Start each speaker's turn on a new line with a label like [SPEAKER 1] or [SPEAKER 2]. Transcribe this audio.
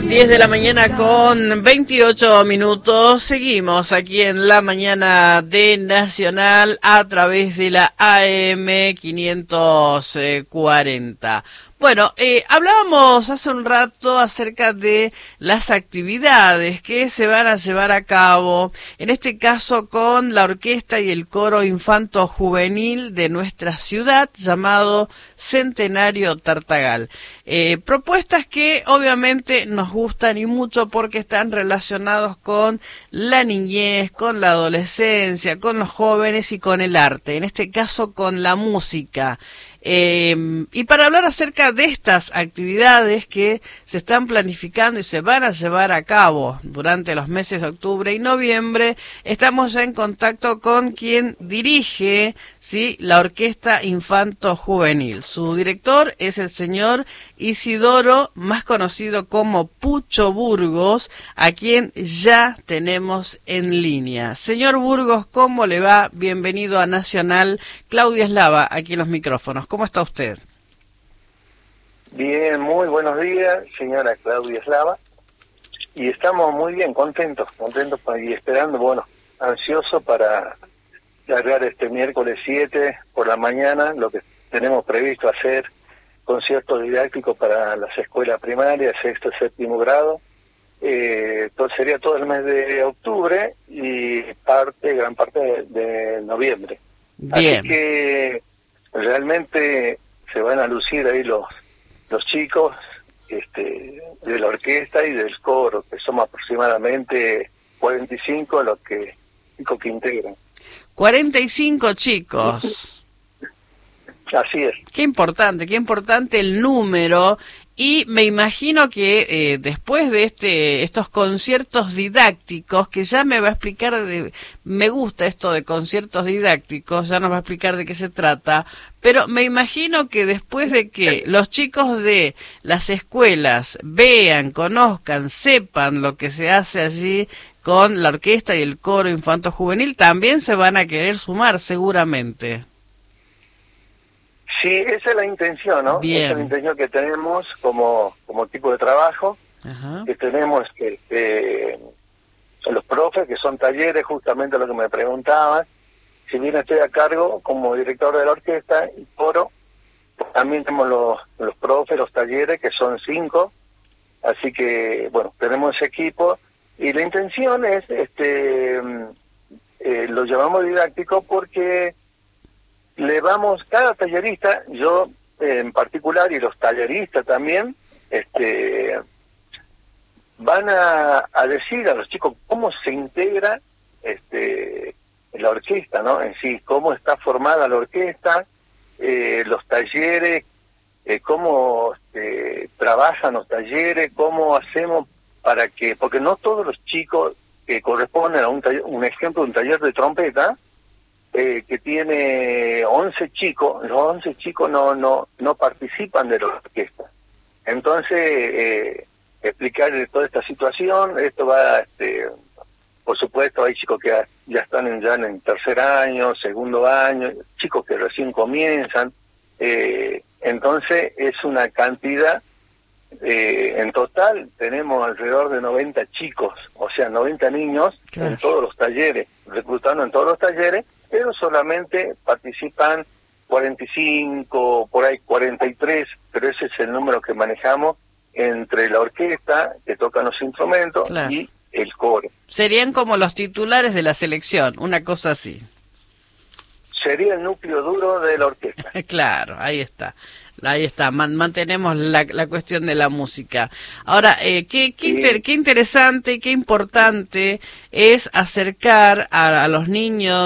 [SPEAKER 1] 10 de la mañana con 28 minutos. Seguimos aquí en la mañana de Nacional a través de la AM 540. Bueno, hablábamos hace un rato acerca de las actividades que se van a llevar a cabo, en este caso con la orquesta y el coro infanto-juvenil de nuestra ciudad, llamado Centenario Tartagal. Propuestas que obviamente nos gustan y mucho porque están relacionados con la niñez, con la adolescencia, con los jóvenes y con el arte, en este caso con la música. Y para hablar acerca de estas actividades que se están planificando y se van a llevar a cabo durante los meses de octubre y noviembre, estamos ya en contacto con quien dirige, ¿sí?, la Orquesta Infanto Juvenil. Su director es el señor Isidoro, más conocido como Pucho Burgos, a quien ya tenemos en línea. Señor Burgos, ¿cómo le va? Bienvenido a Nacional. Claudia Eslava, aquí en los micrófonos. ¿Cómo está usted?
[SPEAKER 2] Bien, muy buenos días, señora Claudia Eslava. Y estamos muy bien, contentos y esperando, bueno, ansioso para largar este miércoles 7 por la mañana, lo que tenemos previsto hacer, conciertos didácticos para las escuelas primarias, sexto y séptimo grado. Sería todo el mes de octubre y gran parte de noviembre.
[SPEAKER 1] Bien.
[SPEAKER 2] Así que realmente se van a lucir ahí los chicos de la orquesta y del coro, que somos aproximadamente 45 los chicos que integran.
[SPEAKER 1] 45 chicos.
[SPEAKER 2] Así es.
[SPEAKER 1] Qué importante el número. Y me imagino que después de estos conciertos didácticos, que ya me va a explicar, me gusta esto de conciertos didácticos, ya nos va a explicar de qué se trata, pero me imagino que después de que los chicos de las escuelas vean, conozcan, sepan lo que se hace allí con la orquesta y el coro infanto-juvenil, también se van a querer sumar seguramente.
[SPEAKER 2] Sí, esa es la intención, ¿no?
[SPEAKER 1] Bien.
[SPEAKER 2] Esa es la intención que tenemos como tipo de trabajo.
[SPEAKER 1] Ajá.
[SPEAKER 2] Que tenemos los profes, que son talleres, justamente lo que me preguntaban. Si bien estoy a cargo como director de la orquesta y coro, también tenemos los profes, los talleres, que son 5. Así que, bueno, tenemos ese equipo. Y la intención es, lo llamamos didáctico porque cada tallerista, yo en particular y los talleristas también, van a decir a los chicos cómo se integra la orquesta, ¿no? En sí, cómo está formada la orquesta, los talleres, cómo trabajan los talleres, cómo hacemos para que, porque no todos los chicos que corresponden a un ejemplo, un taller de trompeta, que tiene 11 chicos, los 11 chicos no participan de la orquesta. Entonces, explicar toda esta situación, esto va, por supuesto, hay chicos que ya están en tercer año, segundo año, chicos que recién comienzan, entonces es una cantidad, en total tenemos alrededor de 90 chicos, o sea, 90 niños, claro, en todos los talleres, reclutando en todos los talleres, pero solamente participan 45, por ahí 43, pero ese es el número que manejamos entre la orquesta, que tocan los instrumentos, claro, y el coro.
[SPEAKER 1] Serían como los titulares de la selección, una cosa así.
[SPEAKER 2] Sería el núcleo duro de la orquesta.
[SPEAKER 1] Claro, ahí está. Mantenemos la cuestión de la música. Ahora, qué interesante y qué importante es acercar a los niños